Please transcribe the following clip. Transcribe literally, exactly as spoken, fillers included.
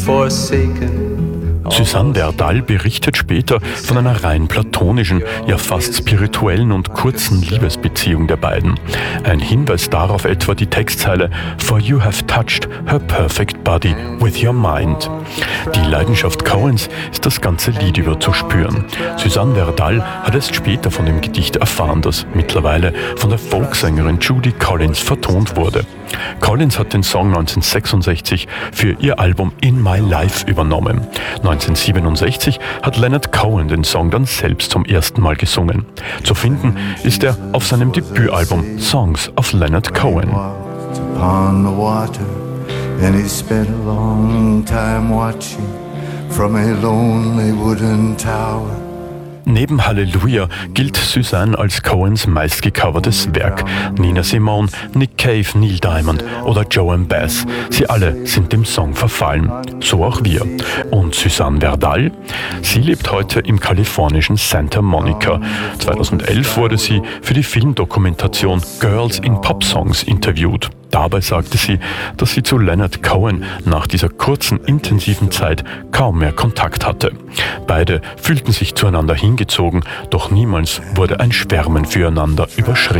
Suzanne Verdal berichtet später von einer rein platonischen, ja fast spirituellen und kurzen Liebesbeziehung der beiden. Ein Hinweis darauf etwa die Textzeile "For you have touched her perfect body with your mind". Die Leidenschaft Cohens ist das ganze Lied über zu spüren. Suzanne Verdal hat erst später von dem Gedicht erfahren, das mittlerweile von der Folksängerin Judy Collins vertont wurde. Collins hat den Song neunzehnhundertsechsundsechzig für ihr Album In My Life übernommen. neunzehnhundertsiebenundsechzig hat Leonard Cohen den Song dann selbst zum ersten Mal gesungen. Zu finden ist er auf seinem Debütalbum Songs of Leonard Cohen. Upon the water, and he spent a long time watching from a lonely wooden tower. Neben Halleluja gilt Suzanne als Cohens meistgecovertes Werk. Nina Simone, Nick Cave, Neil Diamond oder Joan Baez. Sie alle sind dem Song verfallen. So auch wir. Und Suzanne Verdal? Sie lebt heute im kalifornischen Santa Monica. zweitausendelf wurde sie für die Filmdokumentation Girls in Pop Songs interviewt. Dabei sagte sie, dass sie zu Leonard Cohen nach dieser kurzen, intensiven Zeit kaum mehr Kontakt hatte. Beide fühlten sich zueinander hingezogen, doch niemals wurde ein Schwärmen füreinander überschritten.